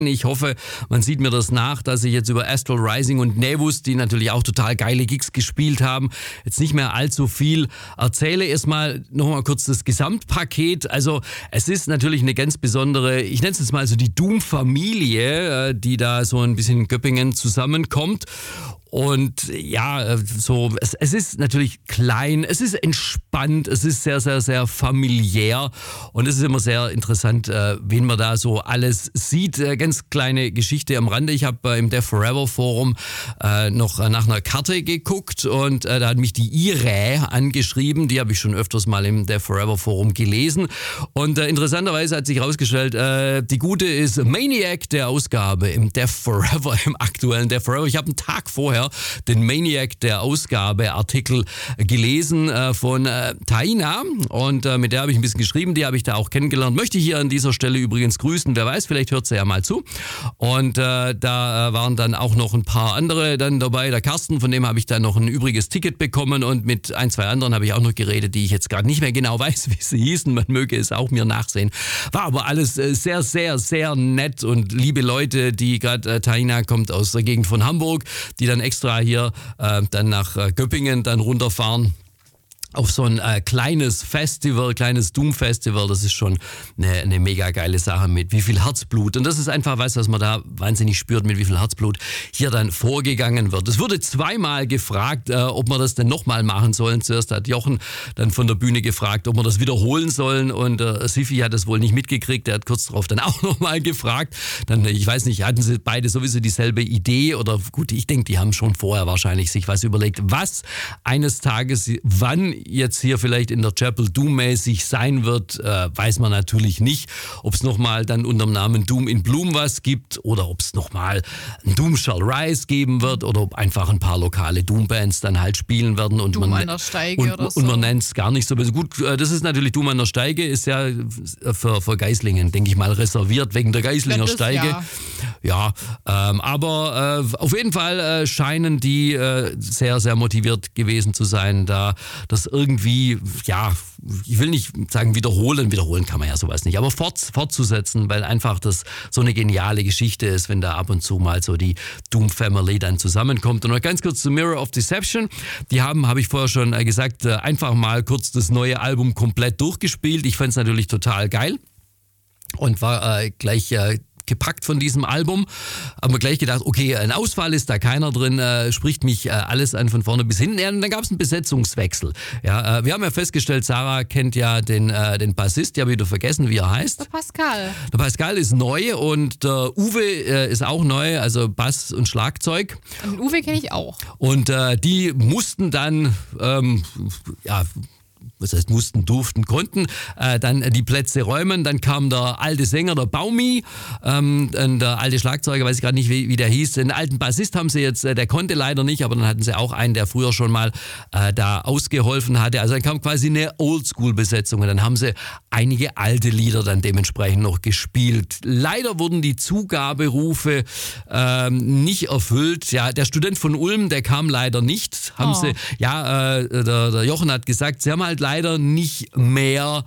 Ich hoffe, man sieht mir das nach, dass ich jetzt über Astral Rising und Nevus, die natürlich auch total geile Gigs gespielt haben, jetzt nicht mehr allzu viel erzähle. Erstmal nochmal kurz das Gesamtpaket. Also es ist natürlich eine ganz besondere, ich nenne es jetzt mal so die Doom-Familie, die da so ein bisschen in Göppingen zusammenkommt. Und ja, so es ist natürlich klein, es ist entspannt, es ist sehr, sehr, sehr familiär und es ist immer sehr interessant, wen man da so alles sieht. Ganz kleine Geschichte am Rande. Ich habe im Death Forever Forum noch nach einer Karte geguckt und da hat mich die Ire angeschrieben. Die habe ich schon öfters mal im Death Forever Forum gelesen. Und interessanterweise hat sich herausgestellt, die gute ist Maniac der Ausgabe im Death Forever, im aktuellen Death Forever. Ich habe einen Tag vorher den Maniac der Ausgabe Artikel gelesen von Taina und mit der habe ich ein bisschen geschrieben, die habe ich da auch kennengelernt. Möchte hier an dieser Stelle übrigens grüßen, wer weiß, vielleicht hört sie ja mal zu. Und da waren dann auch noch ein paar andere dann dabei. Der Carsten, von dem habe ich dann noch ein übriges Ticket bekommen und mit ein, zwei anderen habe ich auch noch geredet, die ich jetzt gerade nicht mehr genau weiß, wie sie hießen. Man möge es auch mir nachsehen. War aber alles sehr, sehr, sehr nett und liebe Leute, die gerade, Taina kommt aus der Gegend von Hamburg, die dann extra hier dann nach Göppingen dann runterfahren auf so ein kleines Festival, kleines Doom-Festival. Das ist schon eine mega geile Sache mit wie viel Herzblut. Und das ist einfach was man da wahnsinnig spürt, mit wie viel Herzblut hier dann vorgegangen wird. Es wurde zweimal gefragt, ob wir das denn nochmal machen sollen. Zuerst hat Jochen dann von der Bühne gefragt, ob wir das wiederholen sollen. Und Sifi hat das wohl nicht mitgekriegt. Der hat kurz darauf dann auch nochmal gefragt. Dann, ich weiß nicht, hatten sie beide sowieso dieselbe Idee? Oder gut, ich denke, die haben schon vorher wahrscheinlich sich was überlegt, was eines Tages, wann jetzt hier vielleicht in der Chapel Doom-mäßig sein wird, weiß man natürlich nicht. Ob es nochmal dann unter dem Namen Doom in Bloom was gibt oder ob es nochmal ein Doom Shall Rise geben wird oder ob einfach ein paar lokale Doom-Bands dann halt spielen werden. Und Doom an der Steige oder so. Und man nennt es gar nicht so gut. Das ist natürlich Doom an der Steige, ist ja für Geislingen, denke ich mal, reserviert wegen der Geislinger Steige. Ja, aber auf jeden Fall scheinen die sehr, sehr motiviert gewesen zu sein, da das irgendwie, ja, ich will nicht sagen wiederholen kann man ja sowas nicht, aber fortzusetzen, weil einfach das so eine geniale Geschichte ist, wenn da ab und zu mal so die Doom Family dann zusammenkommt. Und noch ganz kurz zu Mirror of Deception. Die habe ich vorher schon gesagt, einfach mal kurz das neue Album komplett durchgespielt. Ich fand es natürlich total geil und war gleich gepackt von diesem Album. Haben wir gleich gedacht, okay, ein Ausfall ist da keiner drin, spricht mich alles an von vorne bis hinten. Ja, und dann gab es einen Besetzungswechsel. Ja, wir haben ja festgestellt, Sarah kennt ja den Bassist, ich habe wieder vergessen, wie er heißt. Der Pascal. Der Pascal ist neu und der Uwe ist auch neu, also Bass und Schlagzeug. Und den Uwe kenne ich auch. Und die mussten dann, was heißt durften, konnten dann die Plätze räumen. Dann kam der alte Sänger, der Baumi, der alte Schlagzeuger, weiß ich gerade nicht, wie der hieß. Den alten Bassist haben sie jetzt, der konnte leider nicht, aber dann hatten sie auch einen, der früher schon mal da ausgeholfen hatte. Also dann kam quasi eine Oldschool-Besetzung und dann haben sie einige alte Lieder dann dementsprechend noch gespielt. Leider wurden die Zugaberufe nicht erfüllt. Ja, der Student von Ulm, der kam leider nicht. Der Jochen hat gesagt, sie haben halt leider nicht mehr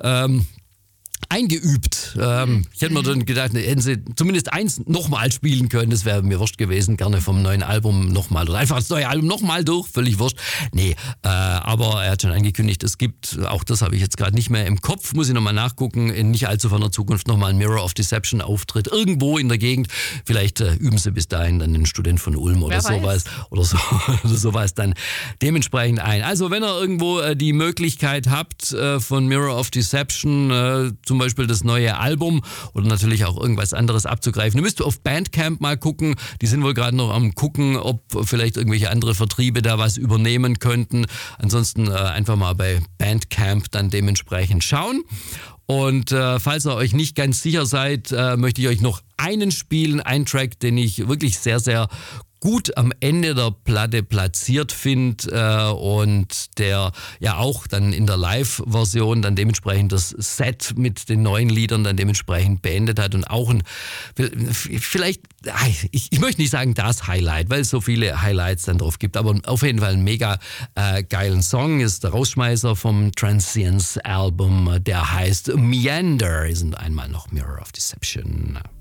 eingeübt. Ich hätte mir dann gedacht, hätten sie zumindest eins nochmal spielen können, das wäre mir wurscht gewesen, gerne vom neuen Album nochmal oder einfach das neue Album nochmal durch, völlig wurscht. Nee, aber er hat schon angekündigt, es gibt, auch das habe ich jetzt gerade nicht mehr im Kopf, muss ich nochmal nachgucken, in nicht allzu ferner Zukunft nochmal ein Mirror of Deception Auftritt irgendwo in der Gegend. Vielleicht üben sie bis dahin dann den Student von Ulm oder sowas oder sowas dann dementsprechend ein. Also wenn ihr irgendwo die Möglichkeit habt von Mirror of Deception, zum Beispiel das neue Album oder natürlich auch irgendwas anderes abzugreifen. Ihr müsst auf Bandcamp mal gucken. Die sind wohl gerade noch am gucken, ob vielleicht irgendwelche andere Vertriebe da was übernehmen könnten. Ansonsten einfach mal bei Bandcamp dann dementsprechend schauen. Und falls ihr euch nicht ganz sicher seid, möchte ich euch noch einen spielen, einen Track, den ich wirklich sehr, sehr gut am Ende der Platte platziert finde und der ja auch dann in der Live-Version dann dementsprechend das Set mit den neuen Liedern dann dementsprechend beendet hat und auch vielleicht, ich möchte nicht sagen das Highlight, weil es so viele Highlights dann drauf gibt, aber auf jeden Fall einen mega geilen Song, ist der Rausschmeißer vom Transience Album, der heißt Meander, sind einmal noch Mirror of Deception.